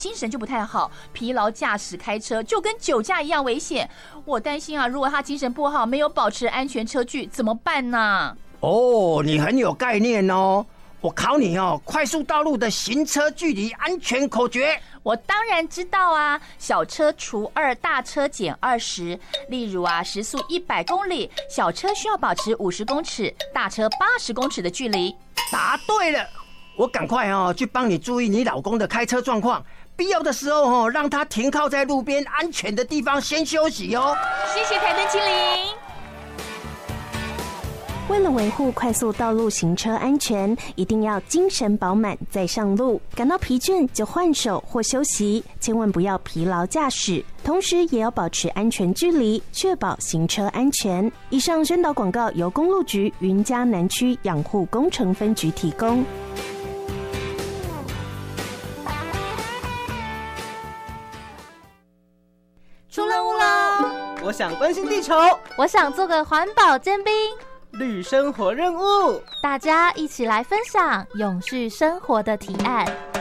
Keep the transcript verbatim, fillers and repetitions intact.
精神就不太好，疲劳驾驶开车就跟酒驾一样危险。我担心啊，如果他精神不好，没有保持安全车距，怎么办呢？ 哦，你很有概念哦。我考你哦，快速道路的行车距离安全口诀。 我当然知道啊，小车除二，大车减二十。例如啊，时速一百公里，小车需要保持五十公尺，大车八十公尺的距离。 答对了，我赶快哦去帮你注意你老公的开车状况，必要的时候哦让他停靠在路边安全的地方先休息哦。 谢谢台灯精灵。 为了维护快速道路行车安全，一定要精神饱满再上路。感到疲倦就换手或休息，千万不要疲劳驾驶。同时也要保持安全距离，确保行车安全。以上宣导广告由公路局云嘉南区养护工程分局提供。 出任务喽！ 我想关心地球， 我想做个环保尖兵。 绿生活任务， 大家一起来分享永续生活的提案。